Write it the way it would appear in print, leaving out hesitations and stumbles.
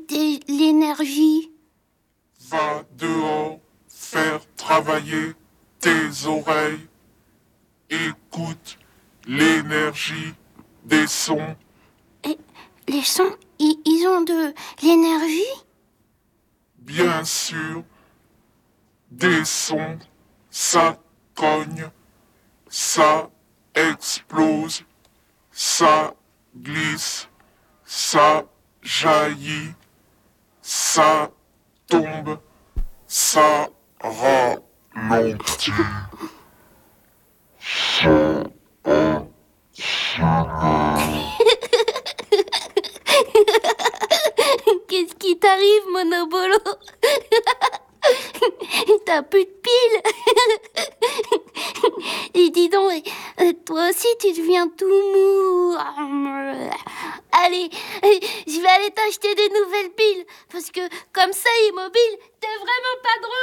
de l'énergie? Va dehors faire travailler tes oreilles. Écoute l'énergie des sons. Et les sons, ils ont de l'énergie? Bien sûr, des sons, ça cogne, ça explose, ça glisse, ça jaillit, ça tombe, ça ralentit. Qu'est-ce qui t'arrive, Monobolo? T'as plus de piles. Et dis donc, toi aussi tu deviens tout mou. Allez, je vais aller t'acheter des nouvelles piles. Parce que comme ça, immobile, t'es vraiment pas drôle.